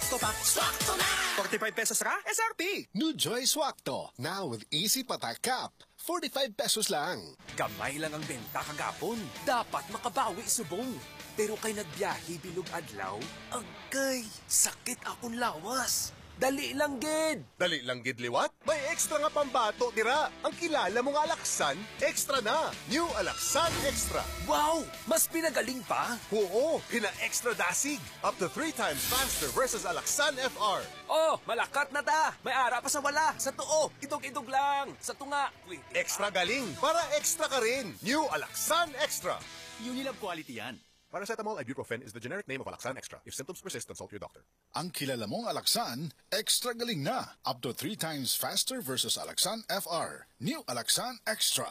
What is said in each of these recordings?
Swakto pa. Swakto na! 45 pesos ra, SRP. New Joy Swakto. Now with easy patak cap. 45 pesos lang. Gamay lang ang benta kagapon. Dapat makabawi subong. Pero kay nagbiyahe bilog adlaw, agay, sakit akong lawas. Dali lang gid. Dali lang gid liwat? May extra nga pambato tira. Ang kilala mong Alaksan, extra na. New Alaksan Extra. Wow, mas pinagaling pa. Oo, pina-extra dasig. Up to 3 times faster versus Alaksan FR. Oh, malakat na ta. May ara pa sa wala. Sa tuo, idog-idog lang. Sa tunga, Extra galing para extra ka rin. New Alaksan Extra. Unilab quality yan. Paracetamol ibuprofen is the generic name of Alaksan Extra. If symptoms persist, consult your doctor. Ang kilala mong Alaksan, extra galing na. Up to 3 times faster versus Alaksan FR. New Alaksan Extra.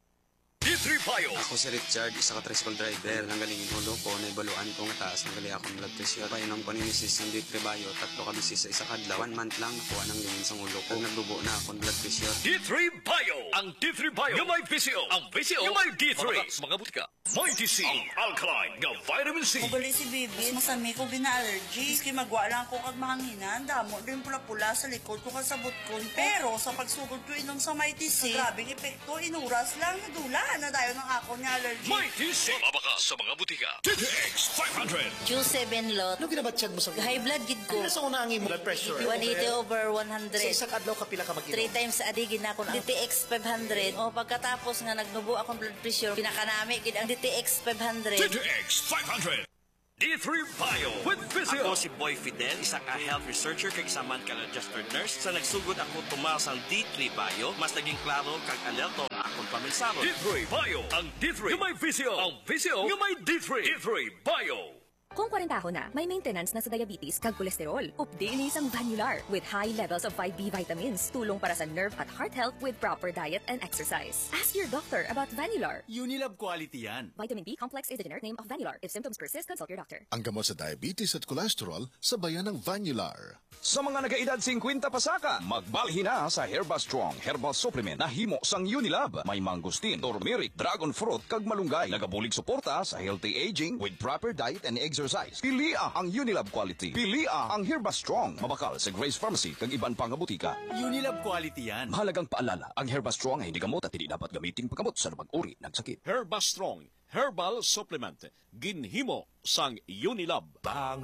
D3 Bio. Ako si Richard, isa ka tricycle driver. Nanggaling inulo ko, naibaluan ko nga taas. Nagali akong blood pressure. Painom ko ni Mrs. ng D3 Bio. 3 ka bisis sa isa kadlaw. 1 month lang nakuha ng lingin sa ulo ko. Nagdubo na akong blood pressure. D3 Bio. Ang D3 Bio. Yung may PCO. Ang PCO. Yung may D3. Mga butika. May TC. Ang alkaline. Nga vitamin C. Kubali si Bibi. Masami ko bina-allergies. Kaya magwa lang ko kag mahanginan. Damo din pula-pula sa likod ko kasabot ko. Pero sa pagsugod ko inom sa may TC, grabing epekto. Inuras lang. Nadula na tayo ng ako niya allergy. May TC. Mabaka sa mga butika. DTX 500. Q7 lot. Ano ginabatsyag mo sa High blood gid ko. Ano sa una ang imo blood pressure? 180/100. Sa isang adlaw ka pila ka mag-inom? 3 times a day gid na ako. DTX 500. O pagkatapos nga nagnubo akong blood pressure, pinakanami gid ang DTX 500. DTX 500. D3 Bio with Physio. Ako si Boy Fidel, isa ka health researcher kag isaman ka registered nurse. Sa nagsugod ako tumaw sa D3 Bio, mas naging klaro kag alerto ang akong paminsaro. D3 Bio. Ang D3 yung may Physio. Ang Physio yung may D3. D3 Bio. Kung 40 na, may maintenance na sa diabetes kag kolesterol. Updi ni isang Vanular with high levels of 5B vitamins. Tulong para sa nerve at heart health with proper diet and exercise. Ask your doctor about Vanular. Unilab quality yan. Vitamin B complex is the generic name of Vanular. If symptoms persist, consult your doctor. Ang gamot sa diabetes at cholesterol, sabayan ng Vanular. Sa mga nagaedad 50 pasaka, magbalhin na sa Herba Strong Herbal Supplement na himo sang Unilab. May mangustin, turmeric, dragon fruit, kag malunggay. Nagabulig suporta sa healthy aging with proper diet and exercise. Pilia ang Unilab quality. Pilia ang Herba Strong. Mabakal sa Grace Pharmacy kag iban pang butika. Unilab quality yan. Mahalagang paalala, ang Herba Strong ay hindi gamot at hindi dapat gamitin paggamot sa pag-uri ng sakit. Herba Strong Herbal Supplement. Ginhimo sang Unilab.